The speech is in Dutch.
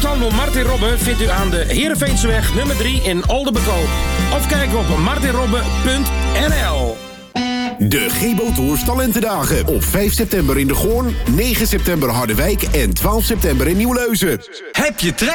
Groothandel Martin Robben vindt u aan de Heerenveenseweg nummer 3 in Oldenbekoop. Of kijk op martinrobben.nl. De Gebo Tours Talentendagen. Op 5 september in de Goorn, 9 september Harderwijk en 12 september in Nieuwleuzen. Heb je